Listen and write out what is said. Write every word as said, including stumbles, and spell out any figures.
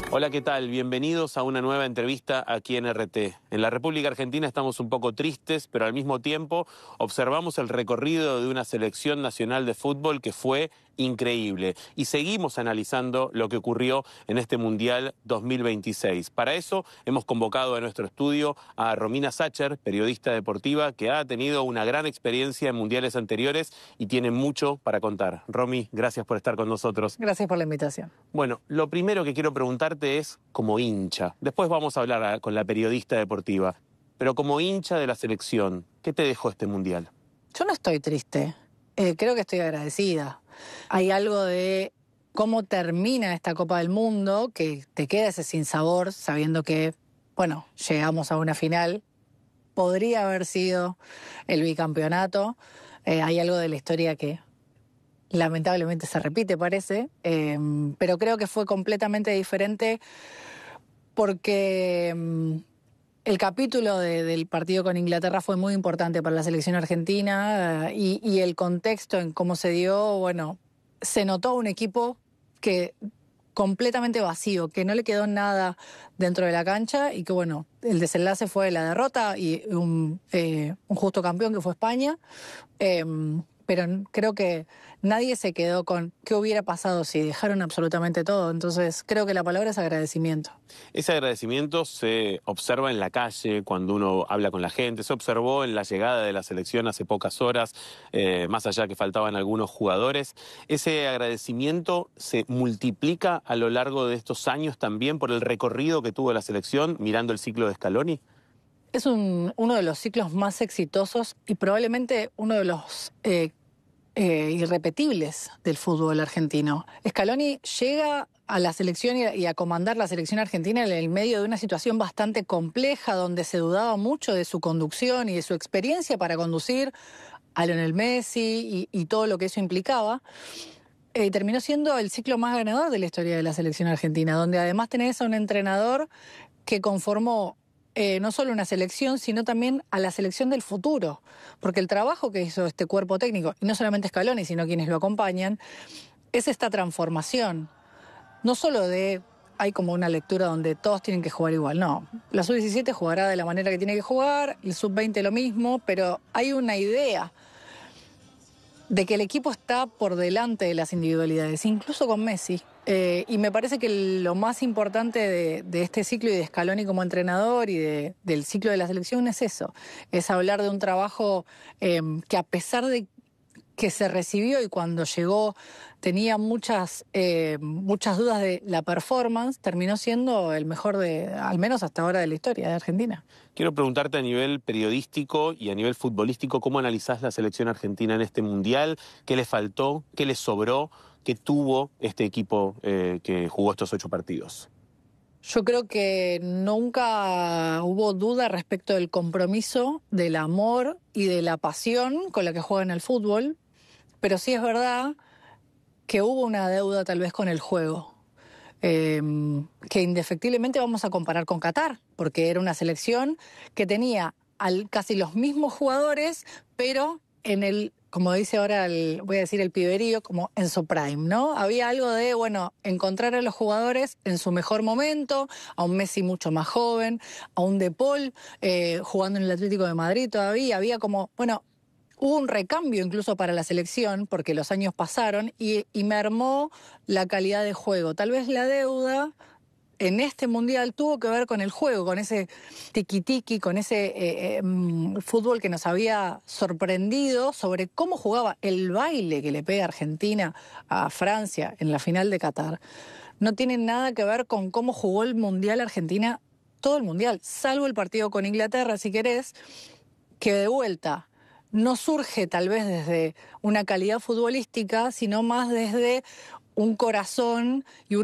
Hola, ¿qué tal? Bienvenidos a una nueva entrevista aquí en R T. En la República Argentina estamos un poco tristes, pero al mismo tiempo observamos el recorrido de una selección nacional de fútbol que fue increíble. Y seguimos analizando lo que ocurrió en este Mundial dos mil veintiséis. Para eso hemos convocado a nuestro estudio a Romina Sacher, periodista deportiva, que ha tenido una gran experiencia en mundiales anteriores y tiene mucho para contar. Romy, gracias por estar con nosotros. Gracias por la invitación. Bueno, lo primero que quiero preguntarte es como hincha. Después vamos a hablar a, con la periodista deportiva. Pero como hincha de la selección, ¿qué te dejó este Mundial? Yo no estoy triste. Eh, creo que estoy agradecida. Hay algo de cómo termina esta Copa del Mundo que te queda ese sinsabor sabiendo que, bueno, llegamos a una final. Podría haber sido el bicampeonato. Eh, hay algo de la historia que lamentablemente se repite, parece, eh, pero creo que fue completamente diferente porque um, el capítulo de, del partido con Inglaterra fue muy importante para la selección argentina uh, y, y el contexto en cómo se dio, bueno, se notó un equipo que completamente vacío, que no le quedó nada dentro de la cancha y que, bueno, el desenlace fue la derrota y un, eh, un justo campeón que fue España. Eh, pero creo que nadie se quedó con qué hubiera pasado si dejaron absolutamente todo. Entonces creo que la palabra es agradecimiento. Ese agradecimiento se observa en la calle, cuando uno habla con la gente, se observó en la llegada de la selección hace pocas horas, eh, más allá que faltaban algunos jugadores. Ese agradecimiento se multiplica a lo largo de estos años también por el recorrido que tuvo la selección mirando el ciclo de Scaloni. Es un, uno de los ciclos más exitosos y probablemente uno de los eh, eh, irrepetibles del fútbol argentino. Scaloni llega a la selección y a, y a comandar la selección argentina en el medio de una situación bastante compleja donde se dudaba mucho de su conducción y de su experiencia para conducir a Lionel Messi y, y todo lo que eso implicaba. Eh, terminó siendo el ciclo más ganador de la historia de la selección argentina, donde además tenés a un entrenador que conformó Eh, no solo una selección, sino también a la selección del futuro. Porque el trabajo que hizo este cuerpo técnico, y no solamente Scaloni, sino quienes lo acompañan, es esta transformación. No solo de, hay como una lectura donde todos tienen que jugar igual, no. La sub diecisiete jugará de la manera que tiene que jugar, el sub veinte lo mismo, pero hay una idea de que el equipo está por delante de las individualidades, incluso con Messi. Eh, y me parece que lo más importante de, de este ciclo y de Scaloni como entrenador y de, del ciclo de la selección es eso, es hablar de un trabajo eh, que a pesar de que se recibió y cuando llegó tenía muchas, eh, muchas dudas de la performance, terminó siendo el mejor de, al menos hasta ahora, de la historia de Argentina. Quiero preguntarte a nivel periodístico y a nivel futbolístico, ¿cómo analizás la selección argentina en este Mundial? ¿Qué le faltó? ¿Qué le sobró? ¿Qué tuvo este equipo eh, que jugó estos ocho partidos? Yo creo que nunca hubo duda respecto del compromiso, del amor y de la pasión con la que juegan al fútbol, pero sí es verdad que hubo una deuda tal vez con el juego, eh, que indefectiblemente vamos a comparar con Qatar, porque era una selección que tenía al, casi los mismos jugadores, pero en el, como dice ahora, el, voy a decir el piberío, como en su prime, ¿no? Había algo de, bueno, encontrar a los jugadores en su mejor momento, a un Messi mucho más joven, a un De Paul eh, jugando en el Atlético de Madrid todavía, había como, bueno, hubo un recambio incluso para la selección, porque los años pasaron y, y mermó la calidad de juego. Tal vez la deuda en este Mundial tuvo que ver con el juego, con ese tiki-tiki, con ese eh, eh, fútbol que nos había sorprendido sobre cómo jugaba el baile que le pega Argentina a Francia en la final de Qatar. No tiene nada que ver con cómo jugó el Mundial Argentina, todo el Mundial, salvo el partido con Inglaterra, si querés, que de vuelta no surge tal vez desde una calidad futbolística, sino más desde un corazón y un